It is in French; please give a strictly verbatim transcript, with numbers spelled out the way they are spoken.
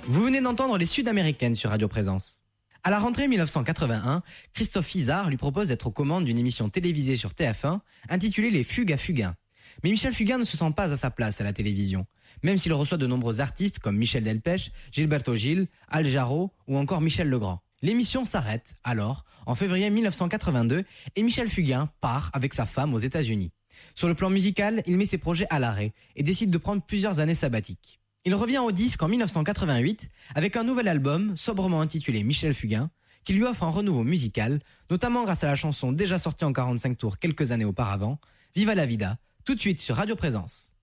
Vous venez d'entendre les Sud-Américaines sur Radio Présence. À la rentrée mille neuf cent quatre-vingt-un, Christophe Izard lui propose d'être aux commandes d'une émission télévisée sur T F un intitulée Les Fugues à Fugain. Mais Michel Fugain ne se sent pas à sa place à la télévision, même s'il reçoit de nombreux artistes comme Michel Delpech, Gilberto Gil, Al Jarreau ou encore Michel Legrand. L'émission s'arrête alors en février mille neuf cent quatre-vingt-deux et Michel Fugain part avec sa femme aux États-Unis. Sur le plan musical, il met ses projets à l'arrêt et décide de prendre plusieurs années sabbatiques. Il revient au disque en mille neuf cent quatre-vingt-huit avec un nouvel album sobrement intitulé Michel Fugain qui lui offre un renouveau musical, notamment grâce à la chanson déjà sortie en quarante-cinq tours quelques années auparavant, Viva la Vida, tout de suite sur Radio Présence.